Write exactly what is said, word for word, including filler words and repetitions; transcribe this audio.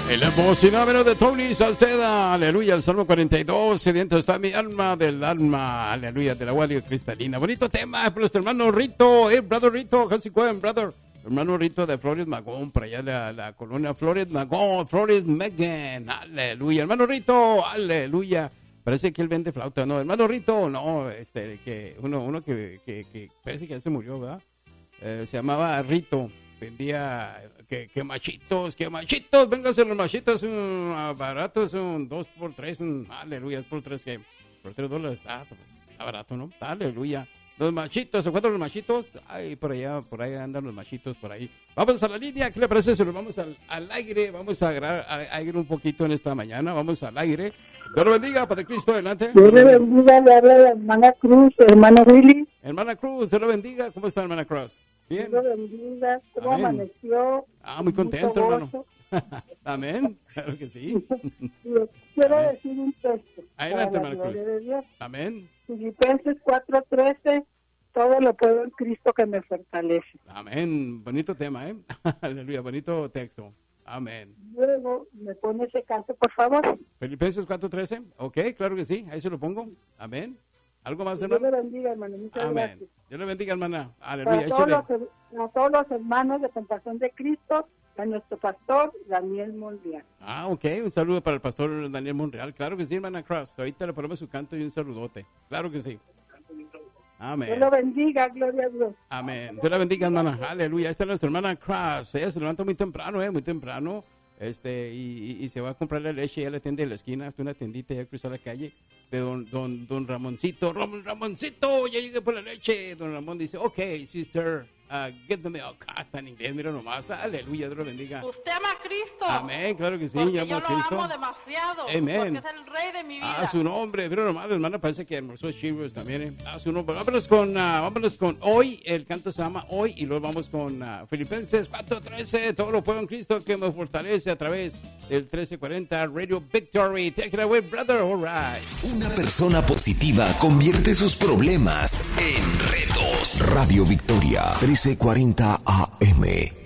El emocionamiento de Tony Salceda, aleluya, el Salmo cuarenta y dos, sediento está mi alma del alma, aleluya, de la guardia cristalina. Bonito tema por nuestro hermano Rito, eh, brother Rito, how's it going, brother? Hermano Rito de Flores Magón, por allá la, la colonia Flores Magón, Flores Megan, aleluya, hermano Rito, aleluya. Parece que él vende flauta, no, hermano Rito, no, este, que uno, uno que, que, que parece que ya se murió, ¿verdad? Eh, se llamaba Rito, vendía que, que machitos, que machitos, vénganse los machitos, un barato, es un dos por tres, un, aleluya, dos por tres, que por tres dólares, ah, pues, está barato, ¿no? Aleluya. Los machitos, ¿se encuentran los machitos? Ay, por allá, por ahí andan los machitos, por ahí. Vamos a la línea, ¿qué le parece si nos vamos al, al aire? Vamos a agarrar al aire un poquito en esta mañana, vamos al aire. Dios lo bendiga, Padre Cristo, adelante. Dios le bendiga, le habla la hermana Cruz, hermano Willy. Hermana Cruz, Dios lo bendiga, ¿cómo está, hermana Cruz? Bien. Dios lo bendiga, ¿cómo Amén. Amaneció? Ah, muy contento, hermano. Amén, claro que sí. Quiero Amén. decir un texto. Adelante, para la hermana gloria Cruz. de Dios. Amén. Filipenses cuatro trece, todo lo puedo en Cristo que me fortalece. Amén. Bonito tema, ¿eh? Aleluya, bonito texto. Amén. Luego, ¿me pone ese canto, por favor? Filipenses cuatro trece. Ok, claro que sí. Ahí se lo pongo. Amén. ¿Algo más, Dios hermano? le bendiga, hermano. Muchas Amén. gracias. Dios le bendiga, hermana. Para Aleluya. todos, Échale. los, a todos los hermanos de Compasión de Cristo, a nuestro pastor Daniel Mondial. Ah, ok. Un saludo para el pastor Daniel Monreal. Claro que sí, hermana Cross. Ahorita le ponemos su canto y un saludote. Claro que sí. Amén. Dios lo bendiga, gloria a Dios. Amén. Dios la bendiga, hermana. Aleluya. Esta es nuestra hermana Cross. Ella se levanta muy temprano, ¿eh? Muy temprano. Este, y, y, y se va a comprar la leche. Ella la tienda en la esquina. Está una tiendita. Ella cruza la calle. De don, don, don Ramoncito. Ramon, Ramoncito, ya llegué por la leche. Don Ramón dice, ok, sister, uh, get the milk. Ah, está en inglés, mira nomás. Aleluya. Dios lo bendiga. Usted ama a Cristo. Amén. Claro que sí. Porque yo amo yo a lo Cristo. amo demasiado. Amén. Porque es el rey de mi vida. A su nombre, pero nomás, hermana, parece que almorzó Cheerios también, ¿eh? A su nombre. Vámonos con, uh, vámonos con hoy, el canto se llama Hoy, y luego vamos con uh, Filipenses cuatro trece, todo lo puedo en Cristo que me fortalece a través del trece cuarenta Radio Victory. Take it away, brother, all right. Una persona positiva convierte sus problemas en retos. Radio Victoria, trece cuarenta A M.